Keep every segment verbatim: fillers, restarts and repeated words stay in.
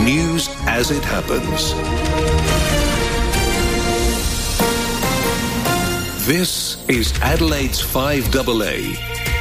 News as it happens. This is Adelaide's five A A.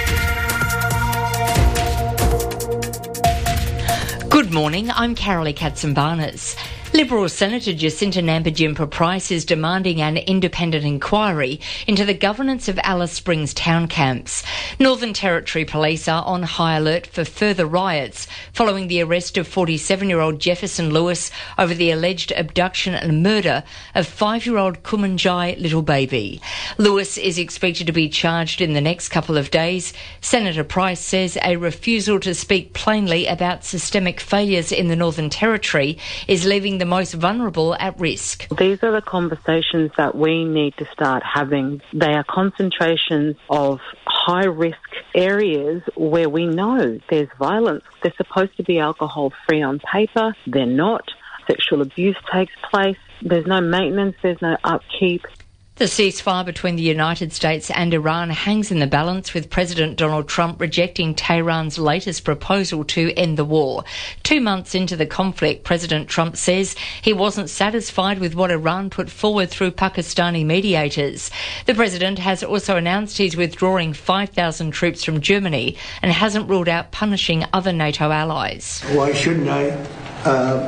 Good morning, I'm Carolee Katzenbarnes. Liberal Senator Jacinta Nampijinpa-Price is demanding an independent inquiry into the governance of Alice Springs town camps. Northern Territory Police are on high alert for further riots following the arrest of forty-seven-year-old Jefferson Lewis over the alleged abduction and murder of five-year-old Kumanjai little baby. Lewis is expected to be charged in the next couple of days. Senator Price says a refusal to speak plainly about systemic failures in the Northern Territory is leaving the most vulnerable at risk. These are the conversations that we need to start having. They are concentrations of high-risk areas where we know there's violence. They're supposed to be alcohol-free on paper. They're not. Sexual abuse takes place. There's no maintenance. There's no upkeep. The ceasefire between the United States and Iran hangs in the balance, with President Donald Trump rejecting Tehran's latest proposal to end the war. Two months into the conflict, President Trump says he wasn't satisfied with what Iran put forward through Pakistani mediators. The president has also announced he's withdrawing five thousand troops from Germany and hasn't ruled out punishing other NATO allies. Why shouldn't I? Uh,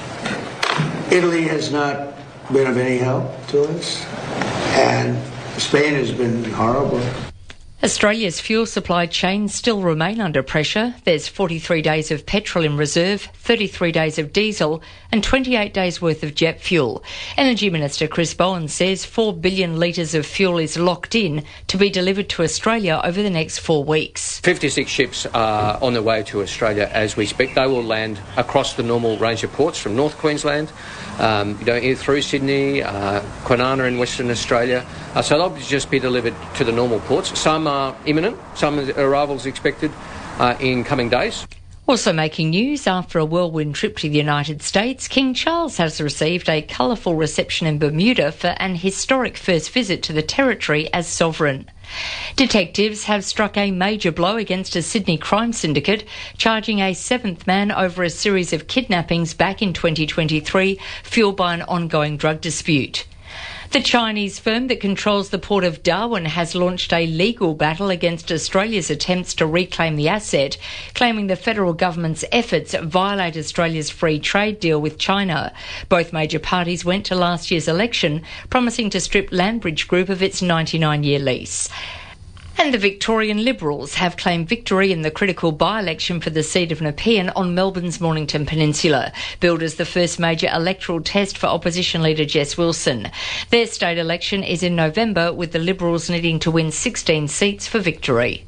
Italy has not been of any help to us. And Spain has been horrible. Australia's fuel supply chains still remain under pressure. There's forty-three days of petrol in reserve, thirty-three days of diesel and twenty-eight days worth of jet fuel. Energy Minister Chris Bowen says four billion litres of fuel is locked in to be delivered to Australia over the next four weeks. fifty-six ships are on their way to Australia as we speak. They will land across the normal range of ports from North Queensland, um, you know, through Sydney, uh, Kwinana in Western Australia. Uh, so they'll just be delivered to the normal ports. Some are imminent, some arrivals expected uh, in coming days. Also making news after a whirlwind trip to the United States, King Charles has received a colourful reception in Bermuda for an historic first visit to the territory as sovereign. Detectives have struck a major blow against a Sydney crime syndicate, charging a seventh man over a series of kidnappings back in twenty twenty-three, fuelled by an ongoing drug dispute. The Chinese firm that controls the port of Darwin has launched a legal battle against Australia's attempts to reclaim the asset, claiming the federal government's efforts violate Australia's free trade deal with China. Both major parties went to last year's election promising to strip Landbridge Group of its ninety-nine-year lease. And the Victorian Liberals have claimed victory in the critical by-election for the seat of Nepean on Melbourne's Mornington Peninsula, billed as the first major electoral test for opposition leader Jess Wilson. Their state election is in November, with the Liberals needing to win sixteen seats for victory.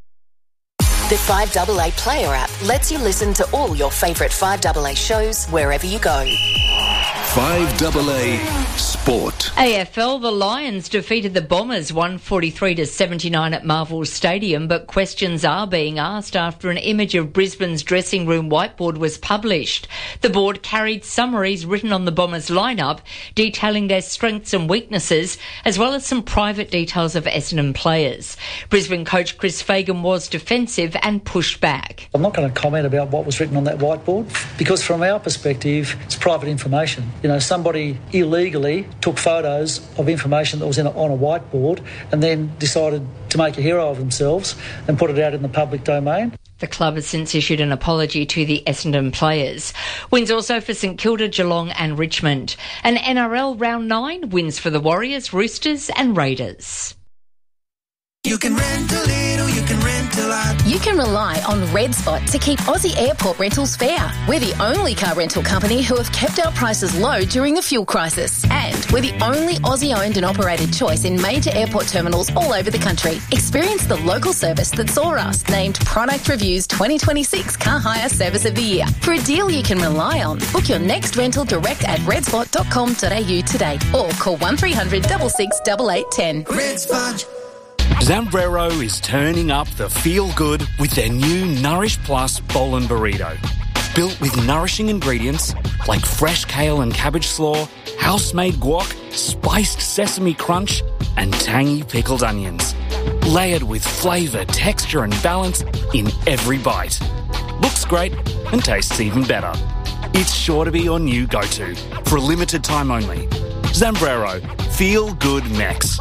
The five A A Player app lets you listen to all your favourite five A A shows wherever you go. five A A Sport. A F L, the Lions defeated the Bombers one forty-three to seventy-nine at Marvel Stadium, but questions are being asked after an image of Brisbane's dressing room whiteboard was published. The board carried summaries written on the Bombers lineup, detailing their strengths and weaknesses, as well as some private details of Essendon players. Brisbane coach Chris Fagan was defensive and pushed back. I'm not going to comment about what was written on that whiteboard, because from our perspective, it's private information. You know, somebody illegally took photos of information that was in a, on a whiteboard and then decided to make a hero of themselves and put it out in the public domain. The club has since issued an apology to the Essendon players. Wins also for St Kilda, Geelong and Richmond. An N R L round nine wins for the Warriors, Roosters and Raiders. You can rent a little, you can rent a lot. You can rely on RedSpot to keep Aussie airport rentals fair. We're the only car rental company who have kept our prices low during the fuel crisis. And we're the only Aussie-owned and operated choice in major airport terminals all over the country. Experience the local service that saw us named Product Review's twenty twenty-six Car Hire Service of the Year. For a deal you can rely on, book your next rental direct at redspot dot com dot a u today or call one three hundred six six eight eight one zero. RedSpot. Zambrero is turning up the feel-good with their new Nourish Plus Bowl and Burrito. Built with nourishing ingredients like fresh kale and cabbage slaw, house-made guac, spiced sesame crunch and tangy pickled onions. Layered with flavour, texture and balance in every bite. Looks great and tastes even better. it's sure to be your new go-to. For a limited time only. Zambrero. Feel good Max.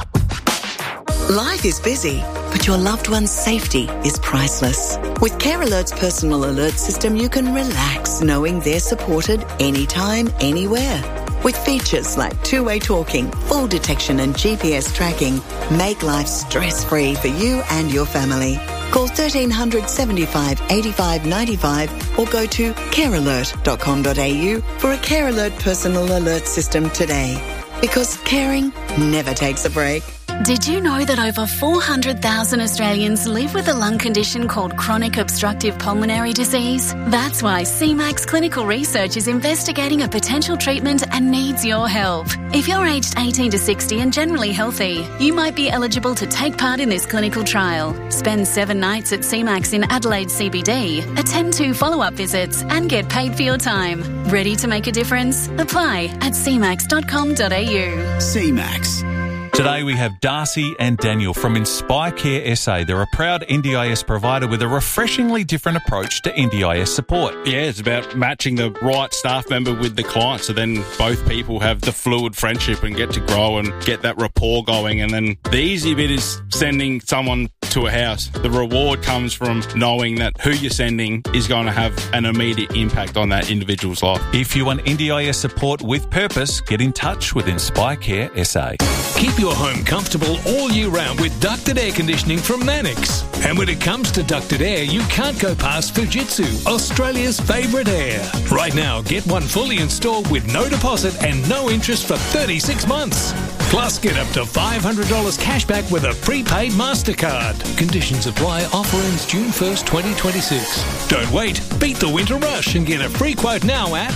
Life is busy, but your loved one's safety is priceless. With Care Alert's personal alert system, you can relax knowing they're supported anytime, anywhere. With features like two-way talking, fall detection and G P S tracking, make life stress-free for you and your family. Call thirteen hundred seventy-five eighty-five ninety-five or go to care alert dot com dot a u for a Care Alert personal alert system today. Because caring never takes a break. Did you know that over four hundred thousand Australians live with a lung condition called chronic obstructive pulmonary disease? That's why C MAX Clinical Research is investigating a potential treatment and needs your help. If you're aged eighteen to sixty and generally healthy, you might be eligible to take part in this clinical trial. Spend seven nights at C MAX in Adelaide C B D, attend two follow-up visits and get paid for your time. Ready to make a difference? Apply at c max dot com dot a u. C MAX. Today we have Darcy and Daniel from Inspire Care S A. They're a proud N D I S provider with a refreshingly different approach to N D I S support. Yeah, it's about matching the right staff member with the client, so then both people have the fluid friendship and get to grow and get that rapport going. And then the easy bit is sending someone to a house. The reward comes from knowing that who you're sending is going to have an immediate impact on that individual's life. If you want N D I S support with purpose, get in touch with Inspire Care S A. Keep your home comfortable all year round with ducted air conditioning from Mannix. And when it comes to ducted air, you can't go past Fujitsu, Australia's favourite air. Right now, get one fully installed with no deposit and no interest for thirty-six months. Plus, get up to five hundred dollars cash back with a prepaid MasterCard. Conditions apply. Offer ends June first, twenty twenty-six. Don't wait. Beat the winter rush and get a free quote now at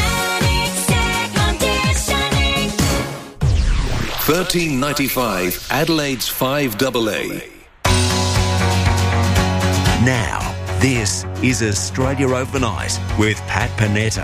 thirteen ninety-five Adelaide's five double A. Now, this is Australia Overnight with Pat Panetta.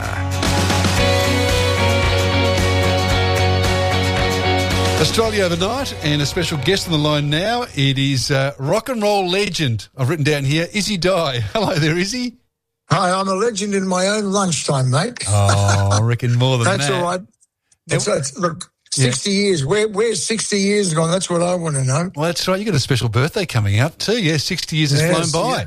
Australia Overnight and a special guest on the line now. It is uh, rock and roll legend. I've written down here, Izzy Dye. Hello there, Izzy. Hi, I'm a legend in my own lunchtime, mate. Oh, I reckon more than that's that. That's all right. That's, that's, look, sixty yeah. years. Where, where's sixty years gone? That's what I want to know. Well, that's right. You got a special birthday coming up too. Yeah, sixty years has yes, flown by. Yeah.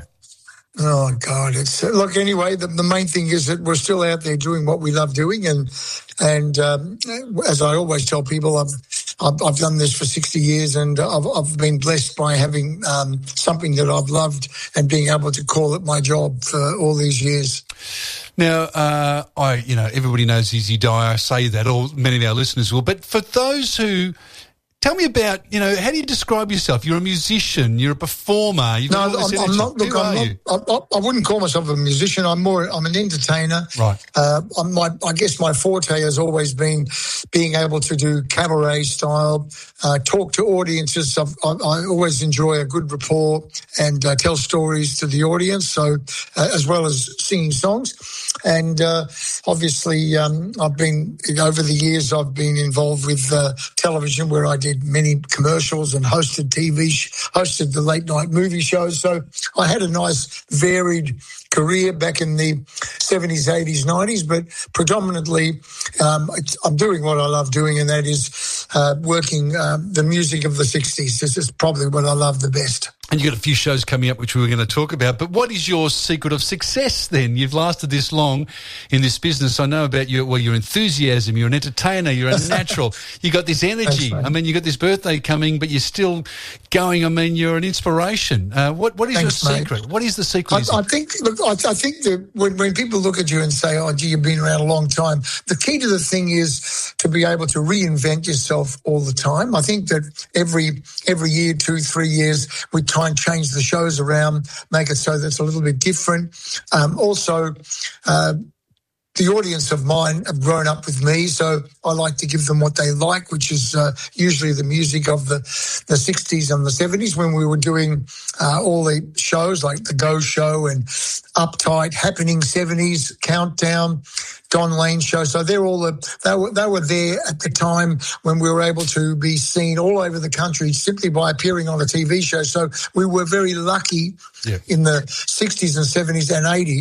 Oh, God. It's uh, Look, anyway, the, the main thing is that we're still out there doing what we love doing. And, and um, as I always tell people, I've, I've, I've done this for sixty years and I've, I've been blessed by having um, something that I've loved and being able to call it my job for all these years. Now, uh, I, you know, everybody knows Izzy Dye. I say that, or many of our listeners will. But for those who, tell me about, you know, how do you describe yourself? You're a musician. You're a performer. You've no, got all this I'm, I'm not. Look, who I'm are not. you? I, I wouldn't call myself a musician. I'm more. I'm an entertainer. Right. Uh, I'm my. I guess my forte has always been being able to do cabaret style, uh, talk to audiences. I've, I, I always enjoy a good rapport and uh, tell stories to the audience. So, uh, as well as singing songs. And uh, obviously, um, I've been, over the years, I've been involved with uh, television where I did many commercials and hosted T V, sh- hosted the late night movie shows. So I had a nice varied career back in the seventies, eighties, nineties, but predominantly um, it's, I'm doing what I love doing, and that is uh, working uh, the music of the sixties. This is probably what I love the best. And you've got a few shows coming up which we were going to talk about. But what is your secret of success then? You've lasted this long in this business. I know about your, well, your enthusiasm. You're an entertainer. You're a natural. You got this energy. Thanks, I mean, you got this birthday coming, but you're still going. I mean, you're an inspiration. Uh, what What is Thanks, your mate. secret? What is the secret? I, I think. Look, I, I think that when, when people look at you and say, "Oh, gee, you've been around a long time," the key to the thing is to be able to reinvent yourself all the time. I think that every every year, two, three years, we try and change the shows around, make it so that it's a little bit different. Um, also, uh, the audience of mine have grown up with me, so I like to give them what they like, which is uh, usually the music of the, the sixties and the seventies when we were doing uh, all the shows like The Go Show and Uptight, Happening seventies, Countdown, Don Lane Show. So they're all the, they were, they were there at the time when we were able to be seen all over the country simply by appearing on a T V show. So we were very lucky yeah. in the sixties and seventies and eighties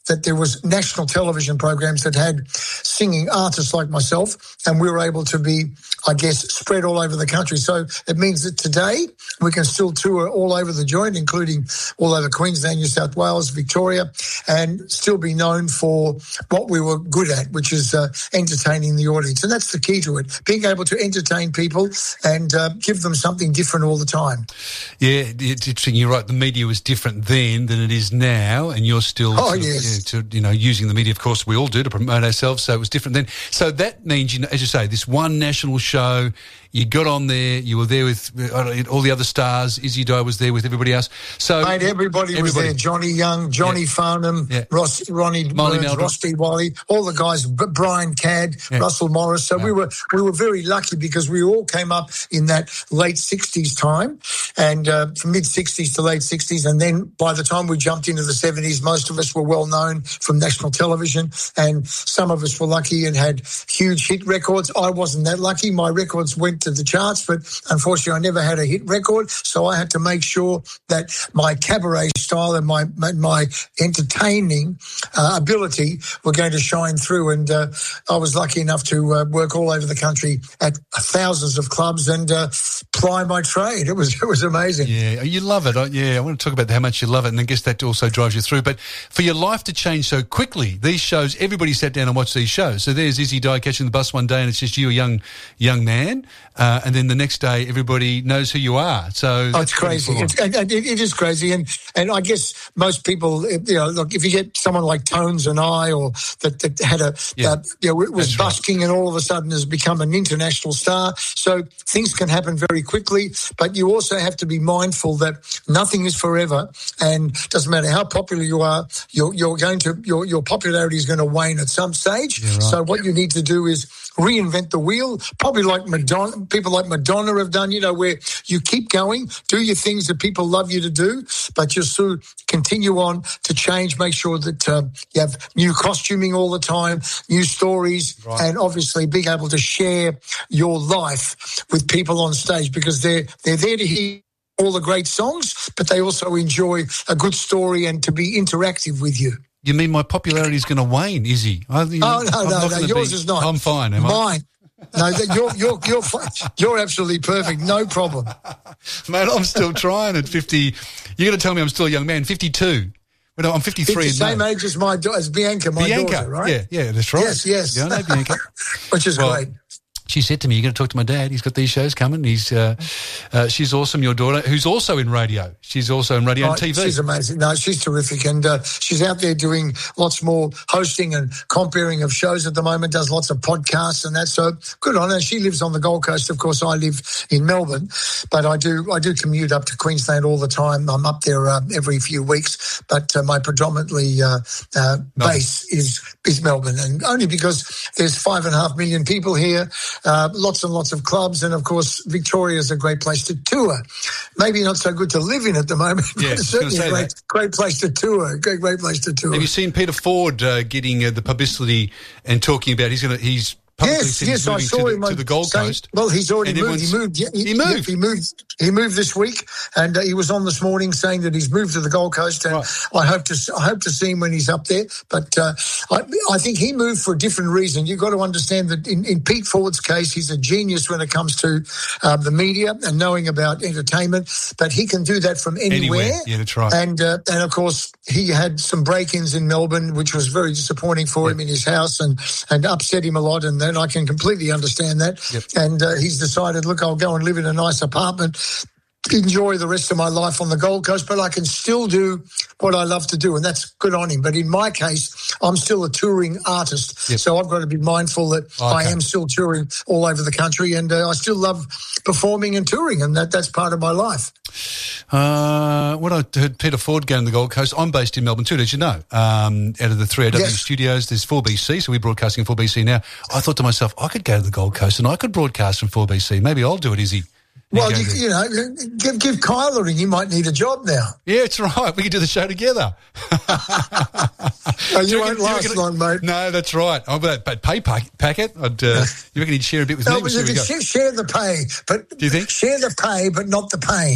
that there was national television programs that had singing artists like myself, and we were able to be, I guess, spread all over the country. So it means that today we can still tour all over the joint, including all over Queensland, New South Wales, Victoria, and still be known for what we were good at, which is uh, entertaining the audience. And that's the key to it, being able to entertain people and uh, give them something different all the time. Yeah, it's interesting. You're right. The media was different then than it is now, and you're still oh, sort of, yes. yeah, to, you know, using the media. Of course, we all do to promote ourselves, so it was different then. So that means, you know, as you say, this one national show, you got on there, you were there with uh, all the other stars. Izzy Dye was there with everybody else. So Mate, everybody, everybody was there. Johnny Young, Johnny yeah. Farnham, yeah. Ross, Ronnie Molly Burns, Rusty Wally, all the guys, B- Brian Cadd, yeah. Russell Morris. So yeah. we were we were very lucky because we all came up in that late sixties time, and uh, from mid sixties to late sixties, and then by the time we jumped into the seventies, most of us were well known from national television, and some of us were lucky and had huge hit records. I wasn't that lucky. My records went to the charts, but unfortunately I never had a hit record, so I had to make sure that my cabaret style and my my, my entertaining uh, ability were going to shine through, and uh, I was lucky enough to uh, work all over the country at thousands of clubs and uh, ply my trade. It was it was amazing. Yeah, you love it. Yeah, I want to talk about how much you love it, and I guess that also drives you through. But for your life to change so quickly, these shows, everybody sat down and watched these shows. So there's Izzy Dye catching the bus one day, and it's just you, a young young man, uh, and then the next day everybody knows who you are. So oh, it's crazy. It's, it, it is crazy, and and I guess most people, you know, look, if you get someone like Tones and I, or that, that had a, yeah, uh, you know, was busking right. and all of a sudden has become an international star. So things can happen very quickly, but you also have to be mindful that nothing is forever, and doesn't matter how popular you are, you're, you're going to your your popularity is going to wane at some stage. Yeah, right. So what you need to do is reinvent the wheel, probably like Madonna, people like Madonna have done, you know, where you keep going, do your things that people love you to do, but you still continue on to change, make sure that uh, you have new costuming all the time, new stories, right. and obviously being able to share your life with people on stage, because they're they're there to hear all the great songs, but they also enjoy a good story and to be interactive with you. You mean my popularity is going to wane, Izzy? I, you know, oh, no, no, no, yours be, is not. I'm fine, am Mine. I? No, you're, you're, you're, you're absolutely perfect. No problem. Mate, I'm still trying at fifty. You're going to tell me I'm still a young man, fifty-two. Well, I'm fifty-three. It's the same May. age as my as Bianca, my Bianca, daughter, right? Yeah, yeah, that's right. Yes, yes. Yeah, I know Bianca. Which is well, great. She said to me, "You're going to talk to my dad. He's got these shows coming. He's, uh, uh, she's awesome. Your daughter, who's also in radio. She's also in radio oh, and T V. She's amazing. No, she's terrific, and uh, she's out there doing lots more hosting and comparing of shows at the moment. Does lots of podcasts and that. So good on her. She lives on the Gold Coast. Of course, I live in Melbourne, but I do I do commute up to Queensland all the time. I'm up there uh, every few weeks, but uh, my predominantly uh, uh, base is is Melbourne, and only because there's five and a half million people here. Uh, lots and lots of clubs, and of course Victoria is a great place to tour. Maybe not so good to live in at the moment, yeah, but it's certainly a great, great place to tour. Great, great place to tour. Have you seen Peter Ford uh, getting uh, the publicity and talking about he's going to he's yes, yes, I saw to him the, to the Gold saying, Coast. Well, he's already moved. He moved. Yeah, he, he moved. Yeah, he moved. He moved this week, and uh, he was on this morning saying that he's moved to the Gold Coast, and right. I hope to I hope to see him when he's up there. But uh, I, I think he moved for a different reason. You've got to understand that in, in Pete Ford's case, he's a genius when it comes to um, the media and knowing about entertainment. But he can do that from anywhere. anywhere. Yeah, that's right. And uh, and of course, he had some break-ins in Melbourne, which was very disappointing for yeah. him in his house, and and upset him a lot. And then I can completely understand that. Yep. And uh, he's decided, look, I'll go and live in a nice apartment, enjoy the rest of my life on the Gold Coast, but I can still do what I love to do, and that's good on him. But in my case, I'm still a touring artist, yep. so I've got to be mindful that okay. I am still touring all over the country, and uh, I still love performing and touring, and that, that's part of my life. Uh, when I heard Peter Ford going to the Gold Coast, I'm based in Melbourne too, as you know. Um, out of the three A W yes. studios, there's four B C, so we're broadcasting four B C now. I thought to myself, I could go to the Gold Coast and I could broadcast from four B C. Maybe I'll do it, Izzy. Well, you, you know, give, give Kyle a ring. He might need a job now. Yeah, it's right. We could do the show together. oh, you, you won't reckon, last you reckon, long, mate. No, that's right. Oh, but, but pay packet, I'd, uh, you reckon he'd share a bit with no, me? But you can share the pay, but do you think? Share the pay, but not the pain.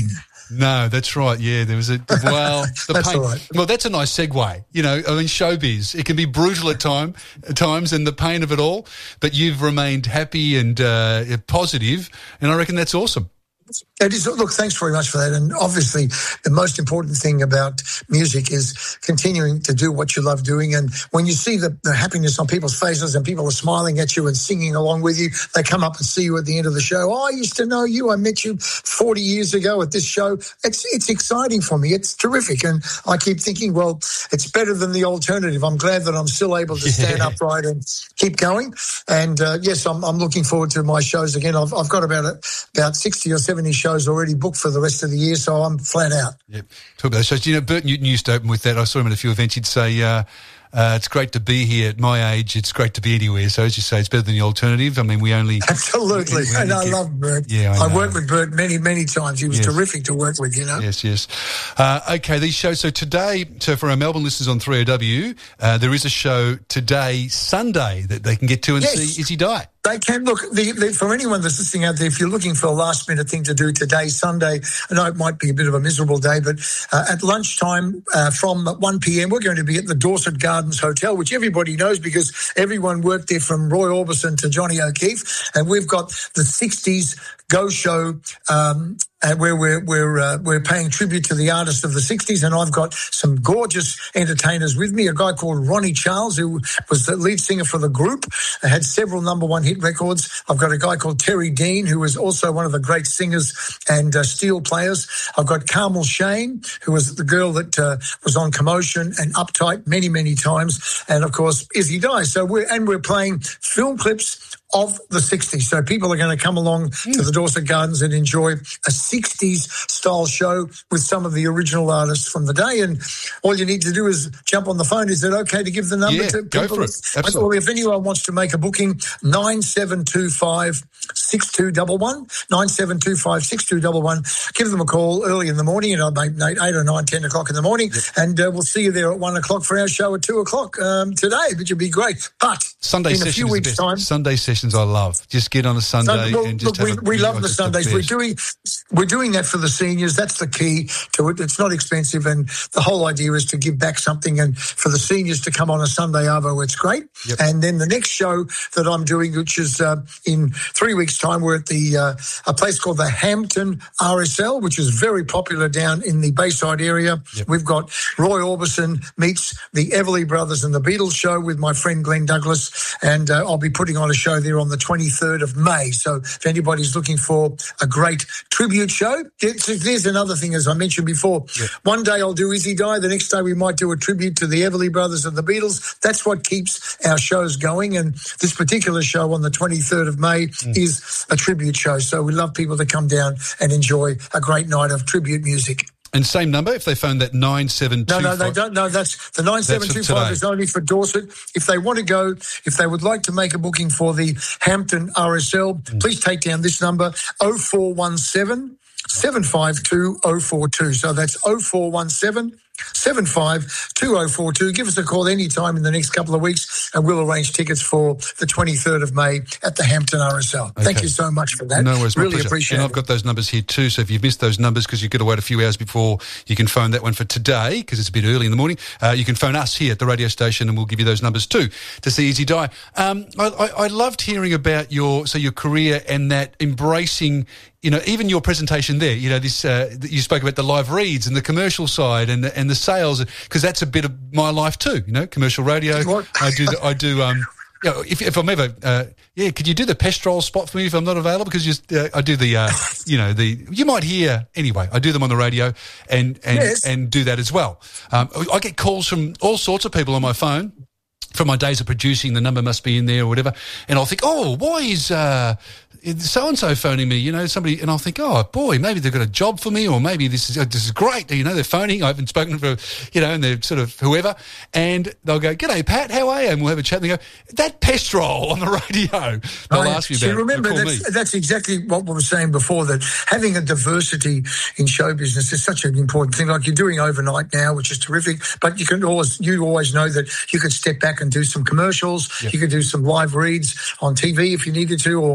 No, that's right. Yeah, there was a well. The that's pain, all right. Well, that's a nice segue. You know, I mean, showbiz. It can be brutal at time at times, and the pain of it all. But you've remained happy and uh, positive, and I reckon that's awesome. It is. Look, thanks very much for that. And obviously, the most important thing about music is continuing to do what you love doing. And when you see the, the happiness on people's faces and people are smiling at you and singing along with you, they come up and see you at the end of the show. Oh, I used to know you. I met you forty years ago at this show. It's it's exciting for me. It's terrific. And I keep thinking, well, it's better than the alternative. I'm glad that I'm still able to stand yeah. upright and keep going. And uh, yes, I'm, I'm looking forward to my shows again. I've, I've got about a, about sixty or seventy shows already booked for the rest of the year, so I'm flat out. Yep. Talk about those shows. You know, Bert Newton used to open with that. I saw him at a few events. He'd say, uh, uh, it's great to be here at my age. It's great to be anywhere. So as you say, it's better than the alternative. I mean, we only... Absolutely. We, we and I get, love Bert. Yeah, I, I worked with Bert many, many times. He was yes. terrific to work with, you know. Yes, yes. Uh, okay, these shows. So today, so for our Melbourne listeners on three O W, uh, there is a show today, Sunday, that they can get to and yes. see Izzy Die. They can look, the, the, for anyone that's listening out there, if you're looking for a last minute thing to do today, Sunday, I know it might be a bit of a miserable day, but uh, at lunchtime uh, from one p.m, we're going to be at the Dorset Gardens Hotel, which everybody knows because everyone worked there from Roy Orbison to Johnny O'Keefe. And we've got the sixties Go Show, um, and where we're we're uh, we're paying tribute to the artists of the sixties, and I've got some gorgeous entertainers with me. A guy called Ronnie Charles, who was the lead singer for the group, had several number one hit records. I've got a guy called Terry Dean, who was also one of the great singers and uh, steel players. I've got Carmel Shane, who was the girl that uh, was on Commotion and Uptight many many times, and of course Izzy Die. So we're and we're playing film clips of the sixties. So people are going to come along mm. to the Dorset Gardens and enjoy a sixties style show with some of the original artists from the day. And all you need to do is jump on the phone. Is it okay to give the number yeah, to people? Go for it. Absolutely. Or if anyone wants to make a booking, nine seven two five, six two one one, nine seven two five, six two one one. Give them a call early in the morning, you know, eight, eight or nine, ten o'clock in the morning, yep. and uh, we'll see you there at one o'clock for our show at two o'clock um, today, which would be great. But Sunday in a few weeks' time... Sunday sessions I love. Just get on a Sunday well, and just look, have we, a, we love the just Sundays. The we're doing we're doing that for the seniors. That's the key to it. It's not expensive, and the whole idea is to give back something. And for the seniors to come on a Sunday, Arvo, it's great. Yep. And then the next show that I'm doing, which is uh, in three weeks' time, we're at the uh, a place called the Hampton R S L, which is very popular down in the Bayside area. Yep. We've got Roy Orbison meets the Everly Brothers and the Beatles show with my friend Glenn Douglas, and uh, I'll be putting on a show there on the twenty-third of May. So if anybody's looking for a great tribute show, there's another thing, as I mentioned before. Yeah. One day I'll do Izzy Die. The next day we might do a tribute to the Everly Brothers and the Beatles. That's what keeps our shows going. And this particular show on the twenty-third of May mm. is a tribute show. So we love people to come down and enjoy a great night of tribute music. And same number if they phone that nine seven two five. No, no, they don't. No, that's the nine seven two five is only for Dorset. If they want to go, if they would like to make a booking for the Hampton R S L, mm. please take down this number, oh four one seven, seven five two, oh four two. So that's oh four one seven, seven five two oh four two. Give us a call any time in the next couple of weeks and we'll arrange tickets for the twenty-third of May at the Hampton R S L. Okay. Thank you so much for that. No worries, really my appreciate and it. And I've got those numbers here too, so if you've missed those numbers because you've got to wait a few hours before you can phone that one for today because it's a bit early in the morning, uh, you can phone us here at the radio station and we'll give you those numbers too to see Izzy Die. Um, I, I, I loved hearing about your so your career and that embracing, you know, even your presentation there, you know, this uh, you spoke about the live reads and the commercial side and the, and the sales, because that's a bit of my life too, you know, commercial radio. I do, the, I do, um, you know, if, if I'm ever, uh, yeah, could you do the Pestrol spot for me if I'm not available? Because just, uh, I do the, uh, you know, the, you might hear, anyway, I do them on the radio and, and, yes. and do that as well. Um, I get calls from all sorts of people on my phone. From my days of producing, the number must be in there or whatever. And I'll think, oh, why is uh, so-and-so phoning me? You know, somebody, and I'll think, oh, boy, maybe they've got a job for me or maybe this is this is great. You know, they're phoning. I haven't spoken for, you know, and they're sort of whoever. And they'll go, g'day, Pat, how are you? And we'll have a chat and they go, that Pestrol on the radio. They'll oh, ask you so about remember, it. that's, that's exactly what we were saying before, that having a diversity in show business is such an important thing. Like you're doing overnight now, which is terrific, but you can always, you always know that you could step back and do some commercials. Yep. You could do some live reads on T V if you needed to or whatever.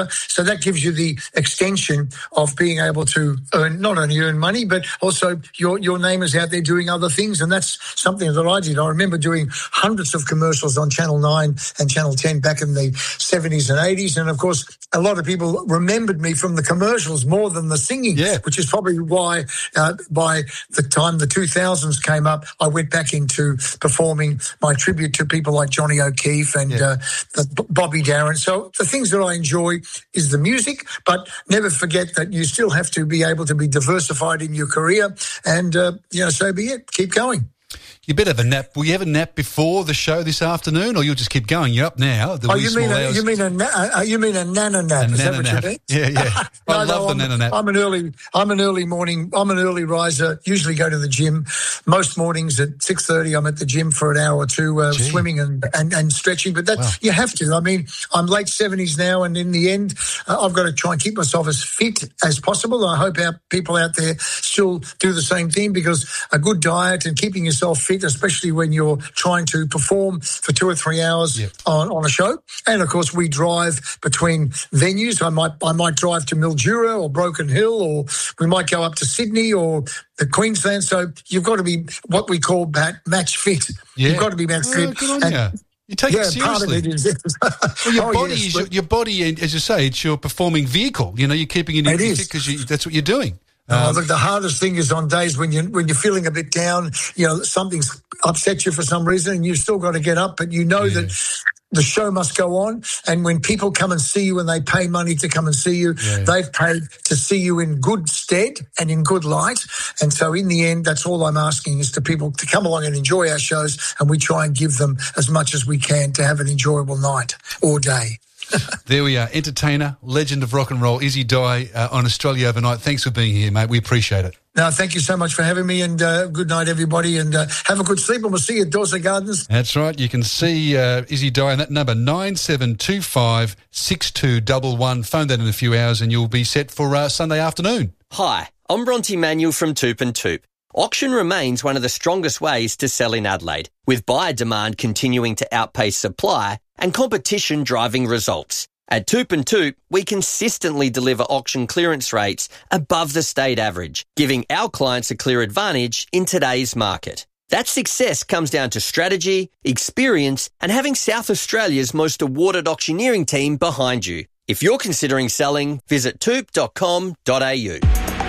know. So that gives you the extension of being able to earn, not only earn money, but also your your name is out there doing other things, and that's something that I did. I remember doing hundreds of commercials on Channel nine and Channel ten back in the seventies and eighties, and of course, a lot of people remembered me from the commercials more than the singing, yeah. which is probably why uh, by the time the two thousands came up, I went back into performing my tribute to people like Johnny O'Keefe and yeah. uh, the Bobby Darin. So the things that I enjoy is the music, but never forget that you still have to be able to be diversified in your career, and, uh, you know, so be it. Keep going. You better have a nap. Will you have a nap before the show this afternoon, or you'll just keep going? You're up now. Oh, you mean, a, you mean a na- uh, you mean a nana nap? A Is nana that what nap. you mean? Yeah, yeah. no, I love no, the I'm, nana nap. I'm an early, I'm an early morning, I'm an early riser. Usually go to the gym. Most mornings at six thirty, I'm at the gym for an hour or two, uh, swimming and, and, and stretching. But that wow. you have to. I mean, I'm late seventies now, and in the end, uh, I've got to try and keep myself as fit as possible. I hope our people out there still do the same thing, because a good diet and keeping yourself fit, especially when you're trying to perform for two or three hours yep. on, on a show. And of course, we drive between venues. I might I might drive to Mildura or Broken Hill, or we might go up to Sydney or the Queensland. So you've got to be what we call match fit. Yeah. You've got to be match fit. Oh, good on and, you. You take yeah, it seriously. Part of it is, well, your oh, body yes, is but, your, your body, as you say, it's your performing vehicle. You know, you're keeping it in because that's what you're doing. Oh, Um, look, the hardest thing is on days when you when you're feeling a bit down, you know, something's upset you for some reason, and you've still got to get up, but you know yeah. that the show must go on. And when people come and see you and they pay money to come and see you, yeah. they've paid to see you in good stead and in good light. And so in the end, that's all I'm asking is to people to come along and enjoy our shows, and we try and give them as much as we can to have an enjoyable night or day. There we are. Entertainer, legend of rock and roll, Izzy Dye uh, on Australia Overnight. Thanks for being here, mate. We appreciate it. No, thank you so much for having me, and uh, good night, everybody, and uh, have a good sleep, and we'll see you at Dorset Gardens. That's right. You can see uh, Izzy Dye on that number, nine seven two five, six two one one. Phone that in a few hours and you'll be set for uh, Sunday afternoon. Hi, I'm Bronte Manuel from Toop and Toop. Auction remains one of the strongest ways to sell in Adelaide, with buyer demand continuing to outpace supply and competition driving results. At Toop and Toop, we consistently deliver auction clearance rates above the state average, giving our clients a clear advantage in today's market. That success comes down to strategy, experience, and having South Australia's most awarded auctioneering team behind you. If you're considering selling, visit toop dot com dot a u.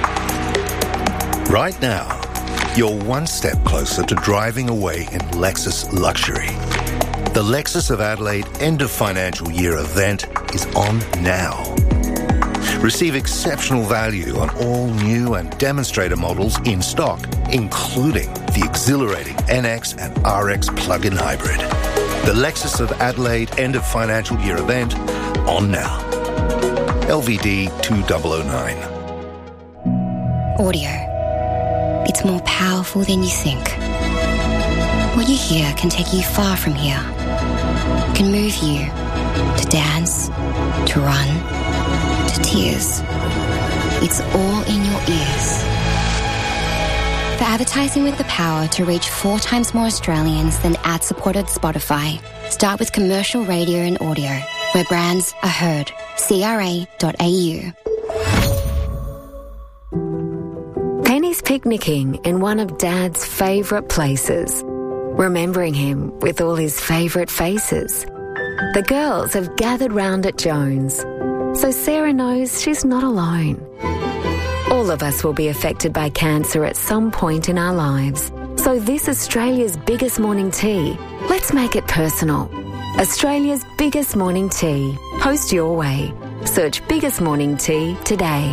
Right now, you're one step closer to driving away in Lexus luxury. The Lexus of Adelaide End of Financial Year event is on now. Receive exceptional value on all new and demonstrator models in stock, including the exhilarating N X and R X plug-in hybrid. The Lexus of Adelaide End of Financial Year event on now. L V D two thousand nine. Audio. It's more powerful than you think. What you hear can take you far from here. Can move you to dance, to run, to tears. It's all in your ears. For advertising with the power to reach four times more Australians than ad-supported Spotify, start with commercial radio and audio, where brands are heard. C R A dot A U. Penny's picnicking in one of Dad's favourite places, remembering him with all his favourite faces. The girls have gathered round at Jones, so Sarah knows she's not alone. All of us will be affected by cancer at some point in our lives, so this Australia's biggest morning tea, let's make it personal. Australia's biggest morning tea. Post your way. Search Biggest Morning Tea today.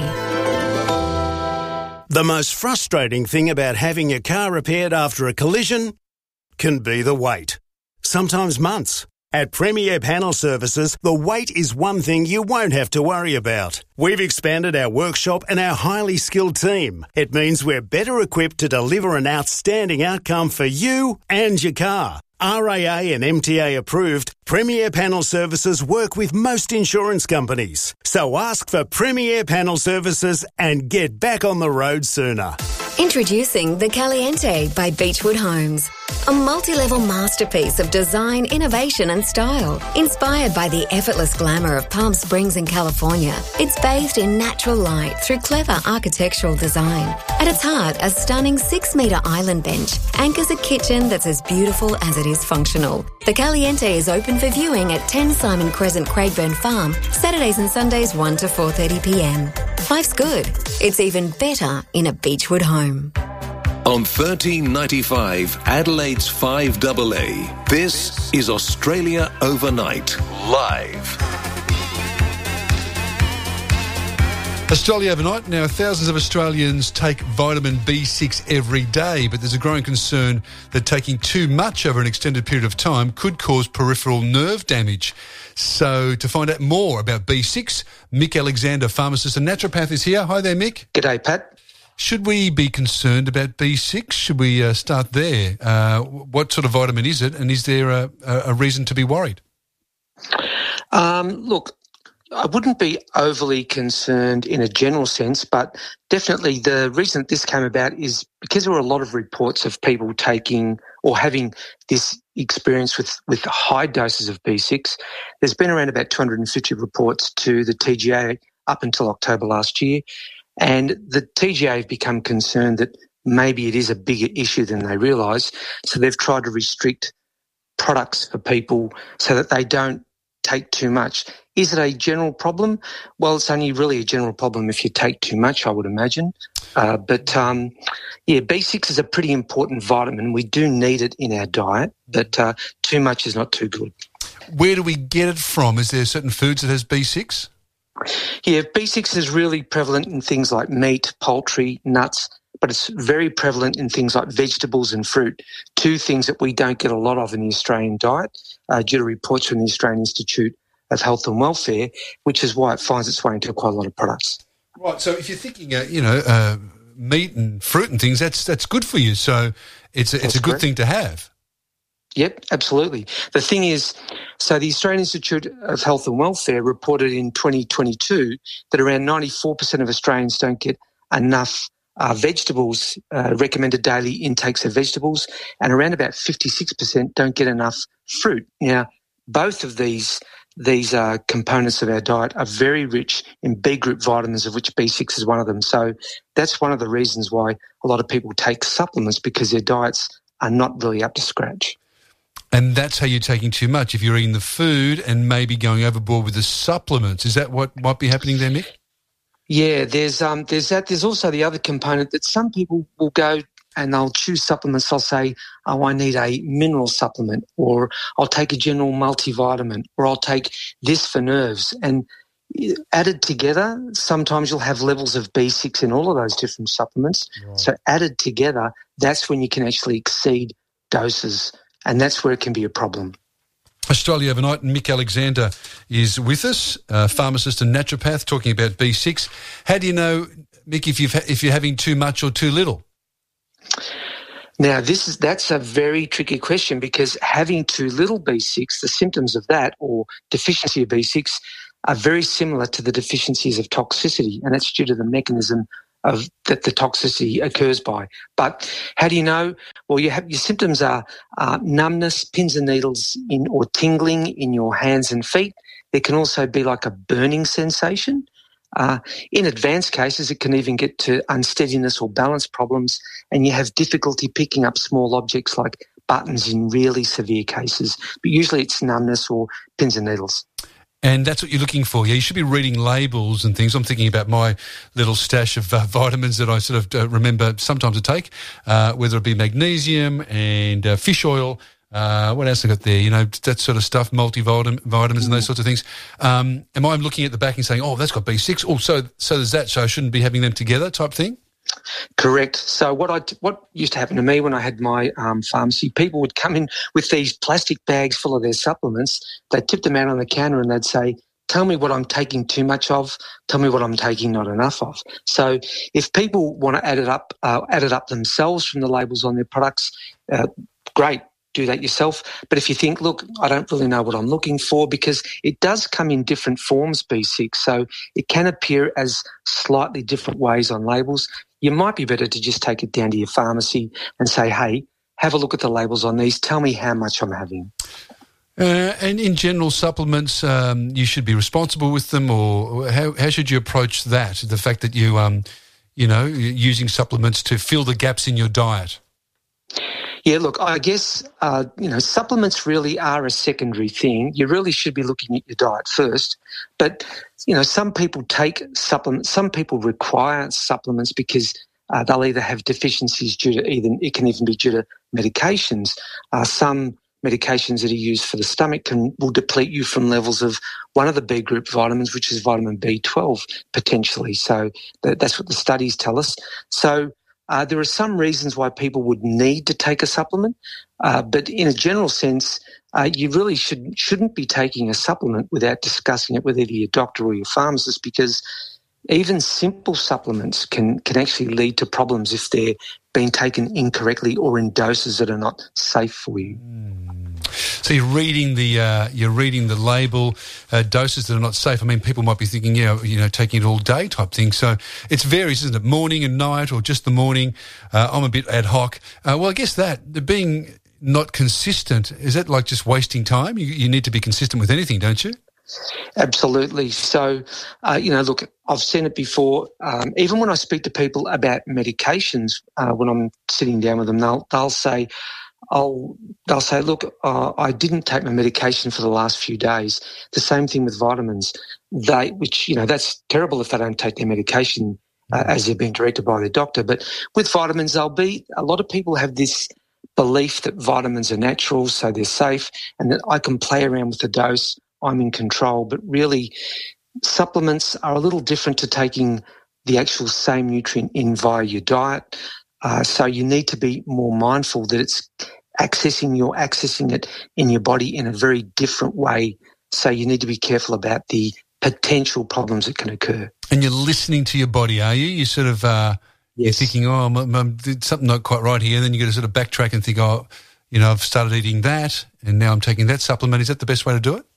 The most frustrating thing about having your car repaired after a collision can be the wait. Sometimes months. At Premier Panel Services, the wait is one thing you won't have to worry about. We've expanded our workshop and our highly skilled team. It means we're better equipped to deliver an outstanding outcome for you and your car. R A A and M T A approved, Premier Panel Services work with most insurance companies. So ask for Premier Panel Services and get back on the road sooner. Introducing the Caliente by Beechwood Homes. A multi-level masterpiece of design, innovation and style. Inspired by the effortless glamour of Palm Springs in California, it's bathed in natural light through clever architectural design. At its heart, a stunning six-metre island bench anchors a kitchen that's as beautiful as it is functional. The Caliente is open for viewing at ten Simon Crescent, Craigburn Farm, Saturdays and Sundays one to four thirty p m. Life's good. It's even better in a Beechwood home. On thirteen ninety-five, Adelaide's five A A, this is Australia Overnight, live. Australia Overnight. Now, thousands of Australians take vitamin B six every day, but there's a growing concern that taking too much over an extended period of time could cause peripheral nerve damage. So to find out more about B six, Mick Alexander, pharmacist and naturopath, is here. Hi there, Mick. G'day, Pat. Should we be concerned about B six? Should we uh, start there? Uh, what sort of vitamin is it, and is there a, a reason to be worried? Um, look, I wouldn't be overly concerned in a general sense, but definitely the reason that this came about is because there were a lot of reports of people taking or having this experience with, with high doses of B six. There's been around about two hundred fifty reports to the T G A up until October last year. And the T G A have become concerned that maybe it is a bigger issue than they realise. So they've tried to restrict products for people so that they don't take too much. Is it a general problem? Well, it's only really a general problem if you take too much, I would imagine. Uh, but, um, yeah, B six is a pretty important vitamin. We do need it in our diet, but uh, too much is not too good. Where do we get it from? Is there certain foods that has B six? Yeah, B six is really prevalent in things like meat, poultry, nuts, but it's very prevalent in things like vegetables and fruit, two things that we don't get a lot of in the Australian diet uh, due to reports from the Australian Institute of Health and Welfare, which is why it finds its way into quite a lot of products. Right, so if you're thinking, uh, you know, uh, meat and fruit and things, that's that's good for you, so it's a, it's a good correct. thing to have. Yep, absolutely. The thing is, so the Australian Institute of Health and Welfare reported in twenty twenty-two that around ninety-four percent of Australians don't get enough uh, vegetables, uh, recommended daily intakes of vegetables, and around about fifty-six percent don't get enough fruit. Now, both of these these uh, components of our diet are very rich in B group vitamins, of which B six is one of them. So that's one of the reasons why a lot of people take supplements, because their diets are not really up to scratch. And that's how you're taking too much, if you're eating the food and maybe going overboard with the supplements. Is that what might be happening there, Mick? Yeah, there's um, there's that. There's also the other component that some people will go and they'll choose supplements. They'll say, oh, I need a mineral supplement, or I'll take a general multivitamin, or I'll take this for nerves. And added together, sometimes you'll have levels of B six in all of those different supplements. Right. So added together, that's when you can actually exceed doses. And that's where it can be a problem. Australia Overnight, and Mick Alexander is with us, uh, pharmacist and naturopath, talking about B six. How do you know, Mick, if, you've ha- if you're having too much or too little? Now, this is that's a very tricky question, because having too little B six, the symptoms of that or deficiency of B six are very similar to the deficiencies of toxicity, and that's due to the mechanism of that the toxicity occurs by. But how do you know? Well, you have your symptoms are uh, numbness, pins and needles in or tingling in your hands and feet. There can also be like a burning sensation. Uh, in advanced cases, it can even get to unsteadiness or balance problems, and you have difficulty picking up small objects like buttons in really severe cases. But usually it's numbness or pins and needles. And that's what you're looking for. Yeah, you should be reading labels and things. I'm thinking about my little stash of uh, vitamins that I sort of uh, remember sometimes to take, uh, whether it be magnesium and uh, fish oil. Uh, what else I got there? You know, that sort of stuff, multivitamins vitamins and those sorts of things. Um, am I looking at the back and saying, oh, that's got B six? Oh, so, so there's that, so I shouldn't be having them together type thing? Correct. So what I what used to happen to me when I had my um, pharmacy, people would come in with these plastic bags full of their supplements. They'd tip them out on the counter and they'd say, tell me what I'm taking too much of, tell me what I'm taking not enough of. So if people want to add it up, uh, add it up themselves from the labels on their products, uh, great. Do that yourself. But if you think, look, I don't really know what I'm looking for, because it does come in different forms, B six, so it can appear as slightly different ways on labels. you might be better to just take it down to your pharmacy and say, hey, have a look at the labels on these. Tell me how much I'm having. Uh, and in general, supplements, um, you should be responsible with them, or how, how should you approach that, the fact that you, um, you know, you're using supplements to fill the gaps in your diet? Yeah, look, I guess, uh, you know, supplements really are a secondary thing. You really should be looking at your diet first. But, you know, some people take supplements, some people require supplements because uh, they'll either have deficiencies due to, even it can even be due to medications. Uh, some medications that are used for the stomach can will deplete you from levels of one of the B group vitamins, which is vitamin B twelve, potentially. So that, that's what the studies tell us. So uh, there are some reasons why people would need to take a supplement, uh, but in a general sense, uh, you really should, shouldn't be taking a supplement without discussing it with either your doctor or your pharmacist, because even simple supplements can, can actually lead to problems if they're being taken incorrectly or in doses that are not safe for you. So you're reading the uh, you're reading the label, uh, doses that are not safe. I mean, people might be thinking, you know, you know, taking it all day type thing. So it varies, isn't it? Morning and night, or just the morning. Uh, I'm a bit ad hoc. Uh, well, I guess that the being not consistent, is that like just wasting time? You, you need to be consistent with anything, don't you? Absolutely. So, uh, you know, look, I've seen it before. Um, even when I speak to people about medications, uh, when I'm sitting down with them, they'll, they'll say, I'll, they'll say, look, uh, I didn't take my medication for the last few days. The same thing with vitamins. They, which, you know, that's terrible if they don't take their medication uh, as they're being directed by their doctor. But with vitamins, they'll be, a lot of people have this belief that vitamins are natural, so they're safe, and that I can play around with the dose. I'm in control, but really supplements are a little different to taking the actual same nutrient in via your diet. Uh, so you need to be more mindful that it's accessing you're accessing it in your body in a very different way. So you need to be careful about the potential problems that can occur. And you're listening to your body, are you? You sort of uh, yes. You're thinking, oh, I'm, I'm, did something not quite right here. And then you got to sort of backtrack and think, oh, you know, I've started eating that, and now I'm taking that supplement. Is that the best way to do it?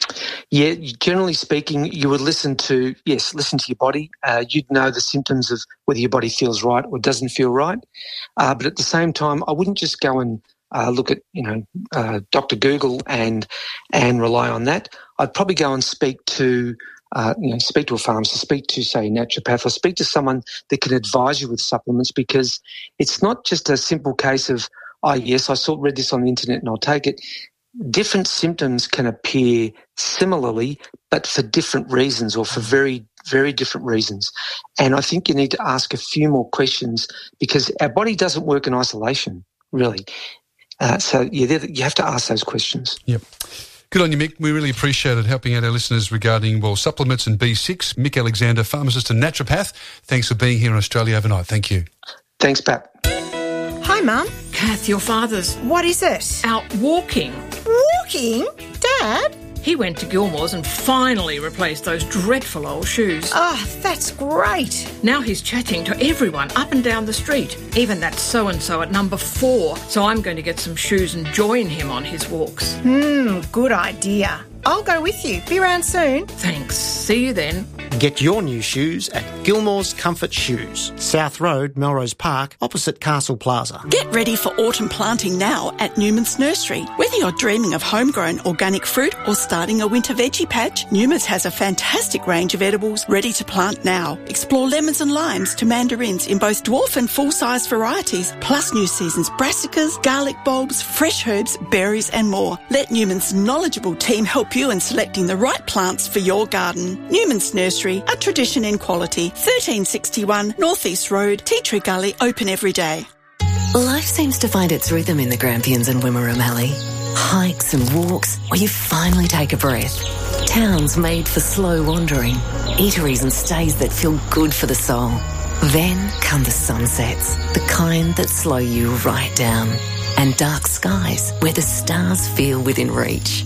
Yeah, generally speaking, you would listen to, yes, listen to your body. Uh, you'd know the symptoms of whether your body feels right or doesn't feel right. Uh, but at the same time, I wouldn't just go and uh, look at, you know, uh, Doctor Google and and rely on that. I'd probably go and speak to, uh, you know, speak to a pharmacist, speak to, say, a naturopath, or speak to someone that can advise you with supplements, because it's not just a simple case of, oh, yes, I saw read this on the internet and I'll take it. Different symptoms can appear similarly, but for different reasons, or for very, very different reasons. And I think you need to ask a few more questions, because our body doesn't work in isolation, really. Uh, so yeah, you have to ask those questions. Yep. Good on you, Mick. We really appreciate it, helping out our listeners regarding, well, supplements and B six. Mick Alexander, pharmacist and naturopath. Thanks for being here in Australia overnight. Thank you. Thanks, Pat. Hi, Mum. Kath, your father's... What is it? Out walking. Walking? Dad? He went to Gilmore's and finally replaced those dreadful old shoes. Oh, that's great. Now he's chatting to everyone up and down the street, even that so-and-so at number four. So I'm going to get some shoes and join him on his walks. Hmm, good idea. I'll go with you. Be around soon. Thanks. See you then. Get your new shoes at Gilmore's Comfort Shoes, South Road, Melrose Park, opposite Castle Plaza. Get ready for autumn planting now at Newman's Nursery. Whether you're dreaming of homegrown organic fruit or starting a winter veggie patch, Newman's has a fantastic range of edibles ready to plant now. Explore lemons and limes to mandarins in both dwarf and full-size varieties, plus new season's brassicas, garlic bulbs, fresh herbs, berries and more. Let Newman's knowledgeable team help you in selecting the right plants for your garden. Newman's Nursery, a tradition in quality. thirteen sixty-one North East Road, Tea Tree Gully, open every day. Life seems to find its rhythm in the Grampians and Wimmera Mallee. Hikes and walks where you finally take a breath. Towns made for slow wandering. Eateries and stays that feel good for the soul. Then come the sunsets, the kind that slow you right down. And dark skies where the stars feel within reach.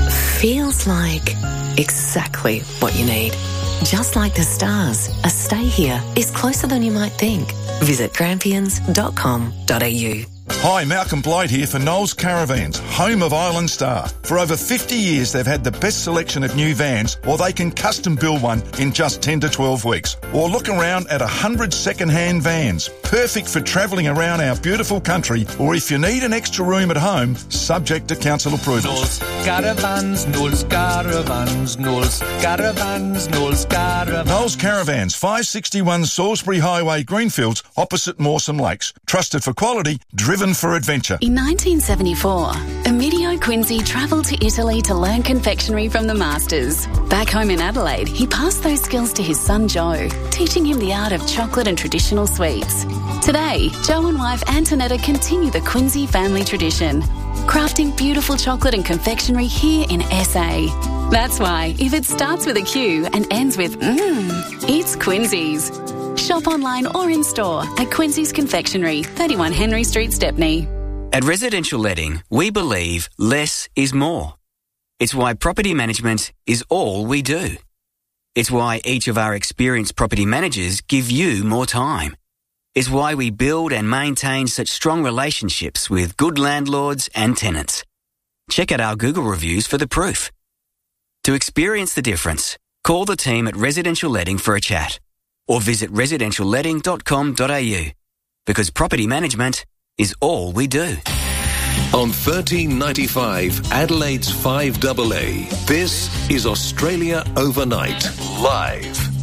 Feels like exactly what you need. Just like the stars, a stay here is closer than you might think. Visit grampians dot com dot a u. Hi, Malcolm Blight here for Knowles Caravans, home of Island Star. For over fifty years, they've had the best selection of new vans, or they can custom build one in just ten to twelve weeks. Or look around at one hundred second-hand vans, perfect for travelling around our beautiful country, or if you need an extra room at home, subject to council approval. Knowles Caravans, Knowles Caravans, Knowles Caravans, Knowles Caravans. Knowles Caravans, five sixty-one Salisbury Highway, Greenfields, opposite Mawson Lakes. Trusted for quality, driven for adventure. In nineteen seventy-four, Emilio Quincy travelled to Italy to learn confectionery from the masters. Back home in Adelaide, he passed those skills to his son Joe, teaching him the art of chocolate and traditional sweets. Today, Joe and wife Antonetta continue the Quincy family tradition, crafting beautiful chocolate and confectionery here in S A. That's why, if it starts with a Q and ends with mmm, it's Quincy's. Shop online or in store at Quincy's Confectionery, thirty-one Henry Street, Stepney. At Residential Letting, we believe less is more. It's why property management is all we do. It's why each of our experienced property managers give you more time. It's why we build and maintain such strong relationships with good landlords and tenants. Check out our Google reviews for the proof. To experience the difference, call the team at Residential Letting for a chat, or visit residential letting dot com dot a u, because property management is all we do. On thirteen ninety-five, Adelaide's five double A, this is Australia Overnight, live.